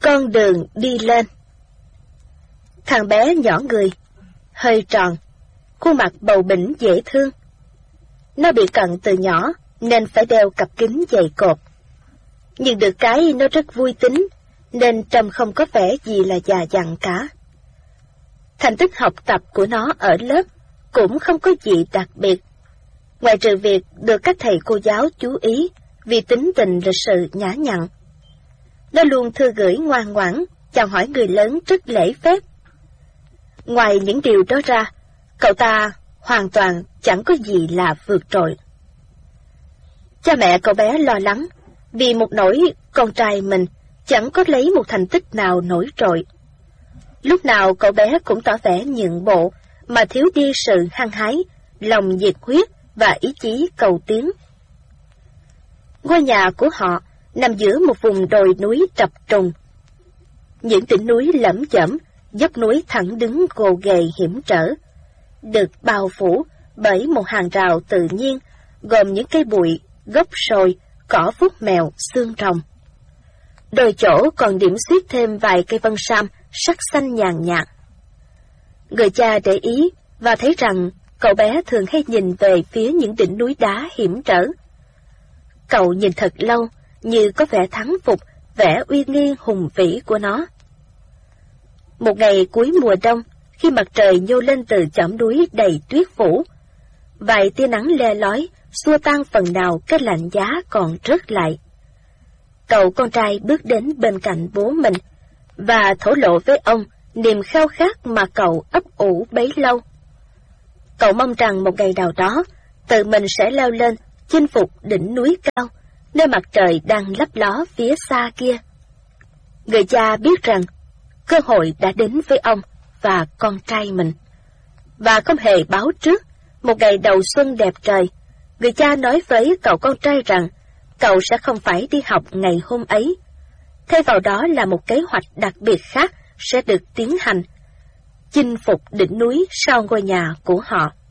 Con đường đi lên. Thằng bé nhỏ người, hơi tròn, khuôn mặt bầu bĩnh dễ thương. Nó bị cận từ nhỏ nên phải đeo cặp kính dày cộp. Nhưng được cái nó rất vui tính nên trông không có vẻ gì là già dặn cả. Thành tích học tập của nó ở lớp cũng không có gì đặc biệt, ngoài trừ việc được các thầy cô giáo chú ý vì tính tình lịch sự nhã nhặn. Nó luôn thư gửi ngoan ngoãn, chào hỏi người lớn rất lễ phép. Ngoài những điều đó ra, cậu ta hoàn toàn chẳng có gì là vượt trội. Cha mẹ cậu bé lo lắng vì một nỗi con trai mình chẳng có lấy một thành tích nào nổi trội. Lúc nào cậu bé cũng tỏ vẻ nhượng bộ mà thiếu đi sự hăng hái, lòng nhiệt huyết và ý chí cầu tiến. Ngôi nhà của họ nằm giữa một vùng đồi núi trập trùng. Những đỉnh núi lởm chởm, dốc núi thẳng đứng gồ ghề hiểm trở, được bao phủ bởi một hàng rào tự nhiên gồm những cây bụi, gốc sồi, cỏ vút mèo, xương rồng. Đôi chỗ còn điểm xuyết thêm vài cây vân sam sắc xanh nhàn nhạt. Người cha để ý và thấy rằng cậu bé thường hay nhìn về phía những đỉnh núi đá hiểm trở. Cậu nhìn thật lâu như có vẻ thắng phục vẻ uy nghi hùng vĩ của nó. Một ngày cuối mùa đông, khi mặt trời nhô lên từ chỏm núi đầy tuyết phủ, vài tia nắng le lói xua tan phần nào cái lạnh giá còn rớt lại. Cậu con trai bước đến bên cạnh bố mình và thổ lộ với ông niềm khao khát mà cậu ấp ủ bấy lâu. Cậu mong rằng một ngày nào đó tự mình sẽ leo lên chinh phục đỉnh núi cao, nơi mặt trời đang lấp ló phía xa kia. Người cha biết rằng cơ hội đã đến với ông và con trai mình. Và không hề báo trước, một ngày đầu xuân đẹp trời, người cha nói với cậu con trai rằng cậu sẽ không phải đi học ngày hôm ấy. Thay vào đó là một kế hoạch đặc biệt khác sẽ được tiến hành, chinh phục đỉnh núi sau ngôi nhà của họ.